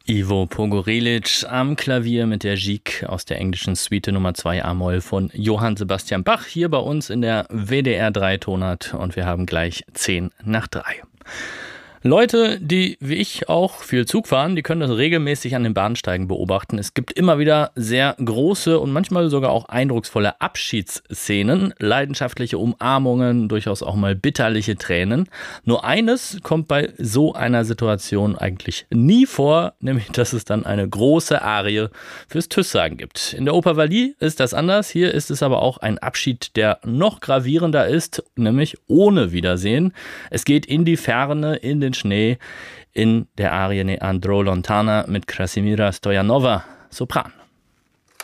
Ivo Pogorelic am Klavier mit der Gigue aus der englischen Suite Nummer 2 A-Moll von Johann Sebastian Bach hier bei uns in der WDR 3 Tonart und wir haben gleich 10 nach 3. Leute, die wie ich auch viel Zug fahren, die können das regelmäßig an den Bahnsteigen beobachten. Es gibt immer wieder sehr große und manchmal sogar auch eindrucksvolle Abschiedsszenen, leidenschaftliche Umarmungen, durchaus auch mal bitterliche Tränen. Nur eines kommt bei so einer Situation eigentlich nie vor, nämlich dass es dann eine große Arie fürs Tschüss-Sagen gibt. In der Oper Wally ist das anders, hier ist es aber auch ein Abschied, der noch gravierender ist, nämlich ohne Wiedersehen. Es geht in die Ferne, in den Schnee in der Arie Ne Andrò Lontana mit Krasimira Stojanova, Sopran.